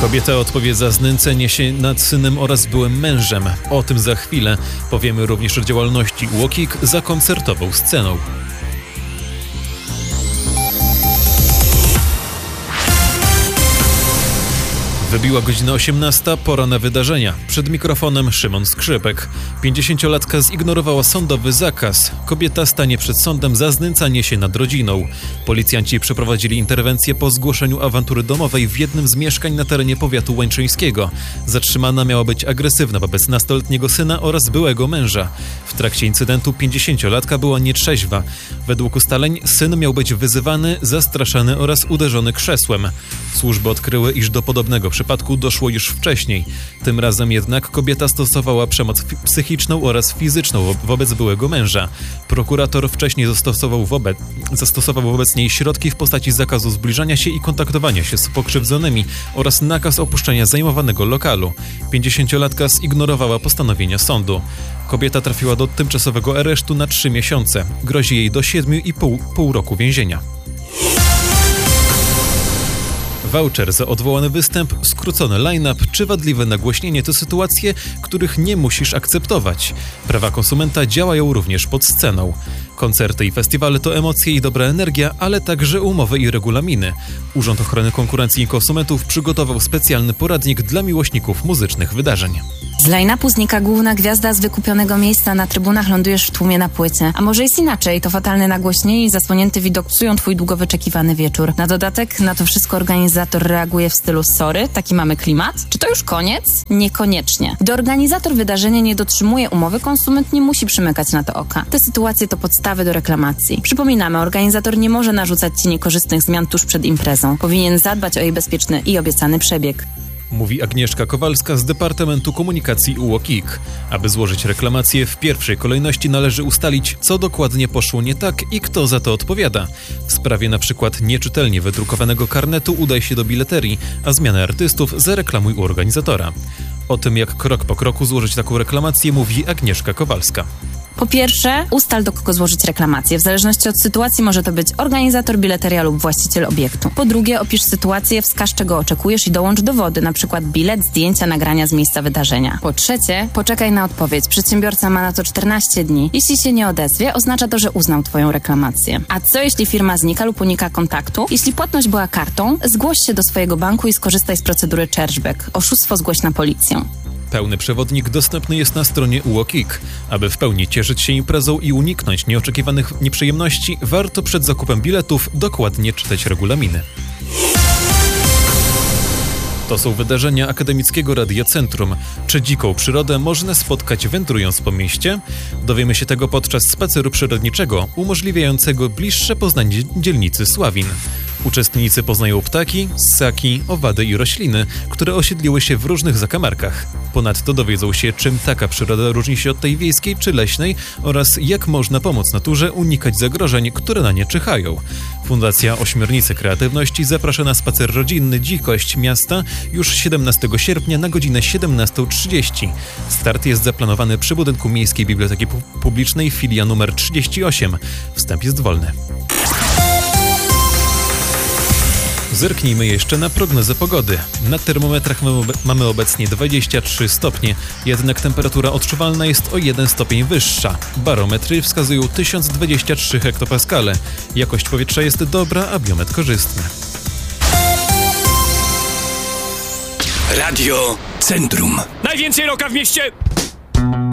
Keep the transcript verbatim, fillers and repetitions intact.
Kobieta odpowie za znęcenie się nad synem oraz byłym mężem. O tym za chwilę. Powiemy również o działalności UOKiK za koncertową sceną. Wybiła godzina osiemnasta, pora na wydarzenia. Przed mikrofonem Szymon Skrzypek. pięćdziesięciolatka zignorowała sądowy zakaz. Kobieta stanie przed sądem za znęcanie się nad rodziną. Policjanci przeprowadzili interwencję po zgłoszeniu awantury domowej w jednym z mieszkań na terenie powiatu łańczyńskiego. Zatrzymana miała być agresywna wobec nastoletniego syna oraz byłego męża. W trakcie incydentu pięćdziesięciolatka była nietrzeźwa. Według ustaleń syn miał być wyzywany, zastraszany oraz uderzony krzesłem. Służby odkryły, iż do podobnego przypadku doszło już wcześniej. Tym razem jednak kobieta stosowała przemoc psychiczną oraz fizyczną wo- wobec byłego męża. Prokurator wcześniej zastosował wobec, zastosował wobec niej środki w postaci zakazu zbliżania się i kontaktowania się z pokrzywdzonymi oraz nakaz opuszczenia zajmowanego lokalu. pięćdziesięciolatka zignorowała postanowienia sądu. Kobieta trafiła do tymczasowego aresztu na trzy miesiące. Grozi jej do siedmiu i pół, pół roku więzienia. Voucher za odwołany występ, skrócony line-up czy wadliwe nagłośnienie to sytuacje, których nie musisz akceptować. Prawa konsumenta działają również pod sceną. Koncerty i festiwale to emocje i dobra energia, ale także umowy i regulaminy. Urząd Ochrony Konkurencji i Konsumentów przygotował specjalny poradnik dla miłośników muzycznych wydarzeń. Z line-upu znika główna gwiazda, z wykupionego miejsca na trybunach lądujesz w tłumie na płycie. A może jest inaczej, to fatalne nagłośnienie i zasłonięty widok psują twój długo wyczekiwany wieczór. Na dodatek na to wszystko organizator reaguje w stylu sorry, taki mamy klimat? Czy to już koniec? Niekoniecznie. Gdy organizator wydarzenia nie dotrzymuje umowy, konsument nie musi przymykać na to oka. Te sytuacje to podstawy do reklamacji. Przypominamy, organizator nie może narzucać ci niekorzystnych zmian tuż przed imprezą. Powinien zadbać o jej bezpieczny i obiecany przebieg. Mówi Agnieszka Kowalska z Departamentu Komunikacji UOKiK. Aby złożyć reklamację, w pierwszej kolejności należy ustalić, co dokładnie poszło nie tak i kto za to odpowiada. W sprawie na przykład nieczytelnie wydrukowanego karnetu udaj się do bileterii, a zmianę artystów zareklamuj u organizatora. O tym, jak krok po kroku złożyć taką reklamację, mówi Agnieszka Kowalska. Po pierwsze, ustal, do kogo złożyć reklamację. W zależności od sytuacji może to być organizator, bileteria lub właściciel obiektu. Po drugie, opisz sytuację, wskaż czego oczekujesz i dołącz dowody, np. bilet, zdjęcia, nagrania z miejsca wydarzenia. Po trzecie, poczekaj na odpowiedź. Przedsiębiorca ma na to czternaście dni. Jeśli się nie odezwie, oznacza to, że uznał twoją reklamację. A co jeśli firma znika lub unika kontaktu? Jeśli płatność była kartą, zgłoś się do swojego banku i skorzystaj z procedury chargeback. Oszustwo zgłoś na policję. Pełny przewodnik dostępny jest na stronie UOKiK. Aby w pełni cieszyć się imprezą i uniknąć nieoczekiwanych nieprzyjemności, warto przed zakupem biletów dokładnie czytać regulaminy. To są wydarzenia Akademickiego Radia Centrum. Czy dziką przyrodę można spotkać wędrując po mieście? Dowiemy się tego podczas spaceru przyrodniczego umożliwiającego bliższe poznanie dzielnicy Sławin. Uczestnicy poznają ptaki, ssaki, owady i rośliny, które osiedliły się w różnych zakamarkach. Ponadto dowiedzą się, czym taka przyroda różni się od tej wiejskiej czy leśnej oraz jak można pomóc naturze unikać zagrożeń, które na nie czyhają. Fundacja Ośmiornice Kreatywności zaprasza na spacer rodzinny Dzikość Miasta już siedemnastego sierpnia na godzinę siedemnastą trzydzieści. Start jest zaplanowany przy budynku Miejskiej Biblioteki Publicznej, filia numer trzydzieści osiem. Wstęp jest wolny. Zerknijmy jeszcze na prognozę pogody. Na termometrach mamy obecnie dwadzieścia trzy stopnie, jednak temperatura odczuwalna jest o jeden stopień wyższa. Barometry wskazują tysiąc dwadzieścia trzy hektopaskale. Jakość powietrza jest dobra, a biometr korzystny. Radio Centrum. Najwięcej roka w mieście!